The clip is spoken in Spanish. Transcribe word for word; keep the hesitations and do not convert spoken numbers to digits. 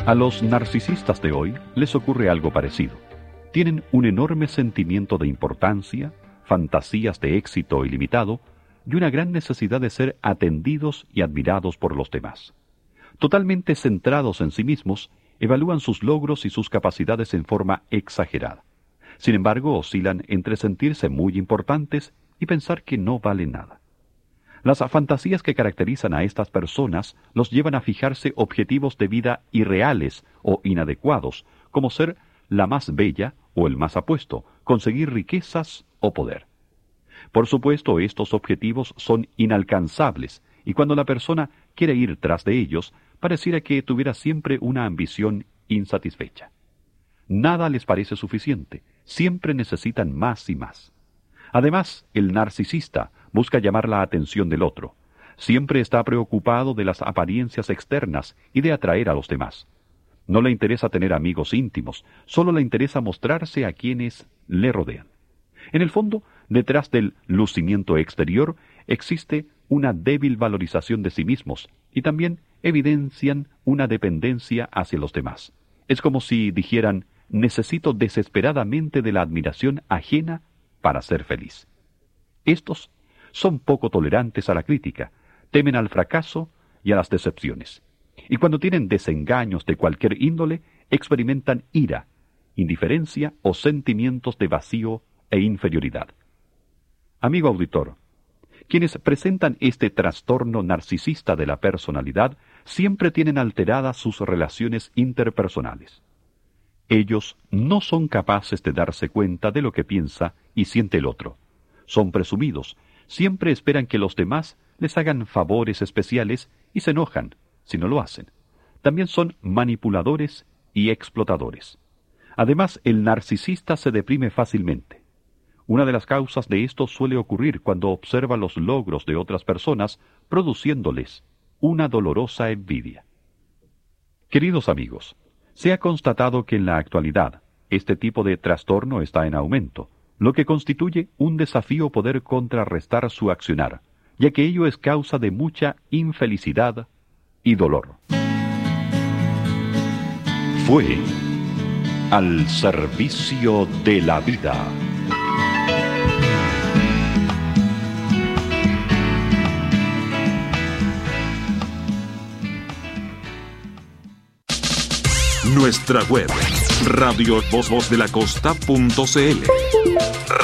A los narcisistas de hoy les ocurre algo parecido. Tienen un enorme sentimiento de importancia, fantasías de éxito ilimitado y una gran necesidad de ser atendidos y admirados por los demás. Totalmente centrados en sí mismos, evalúan sus logros y sus capacidades en forma exagerada. Sin embargo, oscilan entre sentirse muy importantes y pensar que no valen nada. Las fantasías que caracterizan a estas personas los llevan a fijarse objetivos de vida irreales o inadecuados, como ser la más bella o el más apuesto, conseguir riquezas o poder. Por supuesto, estos objetivos son inalcanzables, y cuando la persona quiere ir tras de ellos, pareciera que tuviera siempre una ambición insatisfecha. Nada les parece suficiente, siempre necesitan más y más. Además, el narcisista busca llamar la atención del otro. Siempre está preocupado de las apariencias externas y de atraer a los demás. No le interesa tener amigos íntimos, solo le interesa mostrarse a quienes le rodean. En el fondo, detrás del lucimiento exterior, existe una débil valorización de sí mismos y también evidencian una dependencia hacia los demás. Es como si dijeran: necesito desesperadamente de la admiración ajena para ser feliz. Estos son poco tolerantes a la crítica, temen al fracaso y a las decepciones. Y cuando tienen desengaños de cualquier índole, experimentan ira, indiferencia o sentimientos de vacío e inferioridad. Amigo auditor, quienes presentan este trastorno narcisista de la personalidad siempre tienen alteradas sus relaciones interpersonales. Ellos no son capaces de darse cuenta de lo que piensa y siente el otro. Son presumidos, siempre esperan que los demás les hagan favores especiales y se enojan si no lo hacen. También son manipuladores y explotadores. Además, el narcisista se deprime fácilmente. Una de las causas de esto suele ocurrir cuando observa los logros de otras personas, produciéndoles una dolorosa envidia. Queridos amigos, se ha constatado que en la actualidad este tipo de trastorno está en aumento, lo que constituye un desafío poder contrarrestar su accionar, ya que ello es causa de mucha infelicidad y dolor. Fue al servicio de la vida. Nuestra web, radio voz voz de la costa punto c l.